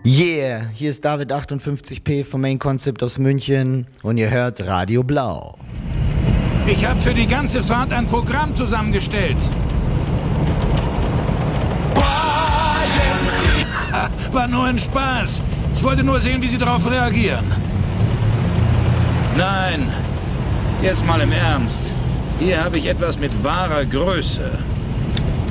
Yeah, hier ist David 58P vom Main Concept aus München und ihr hört Radio Blau. Ich habe für die ganze Fahrt ein Programm zusammengestellt. War nur ein Spaß. Ich wollte nur sehen, wie Sie darauf reagieren. Nein, jetzt mal im Ernst. Hier habe ich etwas mit wahrer Größe.